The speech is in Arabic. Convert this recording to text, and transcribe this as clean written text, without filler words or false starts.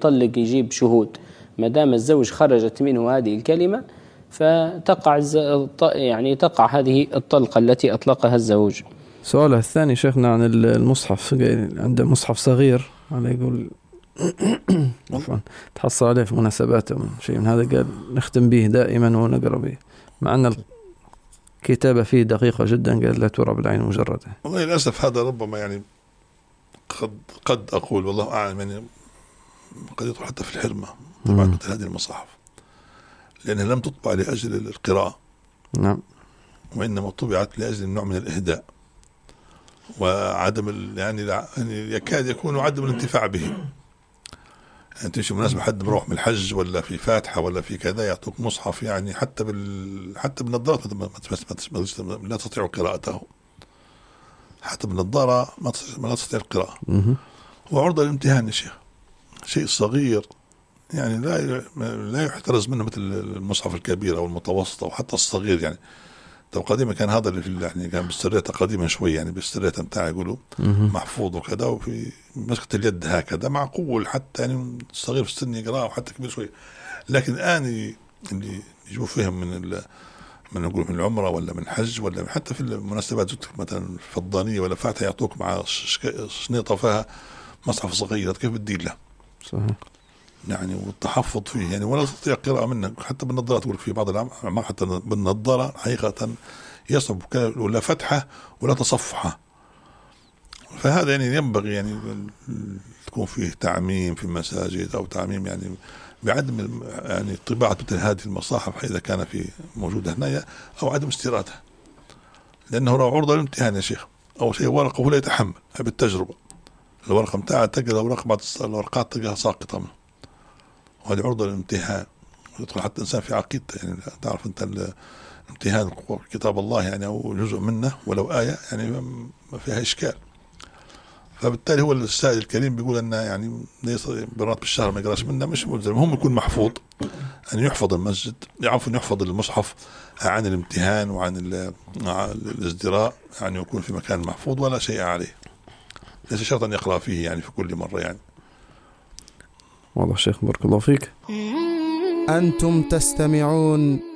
يطلق يجيب شهود، ما دام الزوج خرجت منه هذه الكلمة فتقع يعني تقع هذه الطلقة التي أطلقها الزوج. سؤال الثاني شيخنا عن المصحف، عنده مصحف صغير على يقول تحصل عليه في مناسبات شيء من هذا، قال نختم به دائما ونقرأ به، مع أن الكتابة فيه دقيقة جدا، قال لا ترى بالعين مجردة. والله للأسف هذا ربما يعني قد أقول والله أعلم يعني قد يدخل حتى في الحرمة طبعا مثل هذه المصاحف، لأنها لم تطبع لأجل القراءة، نعم، وإنما طبعت لأجل نوع من الإهداء وعدم يعني يكاد يكون عدم الانتفاع به. يعني تمشي مناسبة حد مروح من الحج ولا في فاتحة ولا في كذا يعطوك مصحف يعني حتى بالنظارة لا تستطيع قراءته، حتى بالنظارة ما تستطيع القراءة. وعرضة للامتحان يا شيخ، شيء صغير يعني لا يحترز منه مثل المصحف الكبير أو المتوسط أو حتى الصغير. يعني قديما كان هذا اللي في يعني كان بالسرية قديما شوي، يعني بالسرية بتاع يقولوا محفوظ وكذا، وفي مسكة اليد هكذا معقول حتى يعني صغير في السن يقرأ وحتى كبير شوي. لكن الآن اللي يجوا فيهم من نقول من العمرة ولا من الحج ولا حتى في المناسبات مثلا فضانية ولا فاتحة يعطوك مع شنيطة فيها مصحف صغير، كيف بدي له صحيح يعني والتحفظ فيه يعني ولا تستطيع قراءة منه. حتى بالنظارة تقول في بعض الأعمار حتى بالنظارة حقيقة يصعب ولا فتحة ولا تصفحة. فهذا يعني ينبغي يعني تكون فيه تعميم في المساجد أو تعميم يعني بعدم يعني طباعة مثل هذه المصاحف إذا كان في موجودة هنا، أو عدم استيرادها، لأنه لو عرضة للامتحان يا شيخ أول شيء ورقه لا يتحمل بالتجربة، الورقة متاعها تقرأ ورقة بعض الورقات تلقاها ساقطة منه، وهذه عرضة للامتحان ويدخل حتى إنسان في عقيدته. يعني تعرف أنت الامتحان كتاب الله يعني أو جزء منه ولو آية يعني ما فيها إشكال. فبالتالي هو السائل الكريم بيقول أن يعني ليس برات بالشهر ما يقراش منه مش ملزم، هم يكون محفوظ أن يعني يحفظ المسجد، يعرف أن يحفظ المصحف عن الامتحان وعن الازدراء، يعني يكون في مكان محفوظ ولا شيء عليه، ليس شرط أن يقرأ فيه يعني في كل مرة. يعني والله شيخ بارك الله فيك. أنتم تستمعون